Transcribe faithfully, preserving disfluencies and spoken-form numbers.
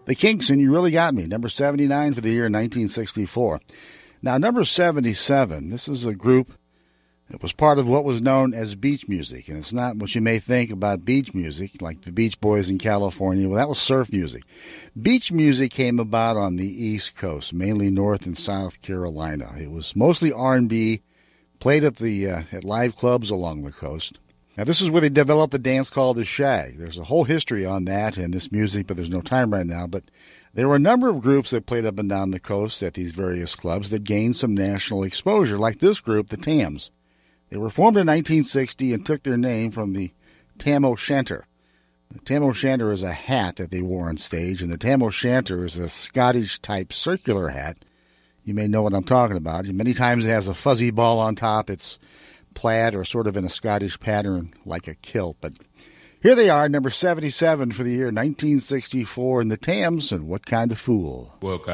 The Kinks, and You Really Got Me, number seventy-nine for the year nineteen sixty-four. Now, number seventy-seven, this is a group that was part of what was known as beach music, and it's not what you may think about beach music, like the Beach Boys in California. Well, that was surf music. Beach music came about on the East Coast, mainly North and South Carolina. It was mostly R and B, played at the uh, at live clubs along the coast. Now, this is where they developed a dance called the shag. There's a whole history on that and this music, but there's no time right now. But there were a number of groups that played up and down the coast at these various clubs that gained some national exposure, like this group, the Tams. They were formed in nineteen sixty and took their name from the tam o' shanter. The tam o' shanter is a hat that they wore on stage, and the tam o' shanter is a Scottish-type circular hat. You may know what I'm talking about. Many times it has a fuzzy ball on top. It's plaid or sort of in a Scottish pattern like a kilt. But here they are, number seventy-seven for the year nineteen sixty-four, in the Tams, and What Kind of Fool. What kind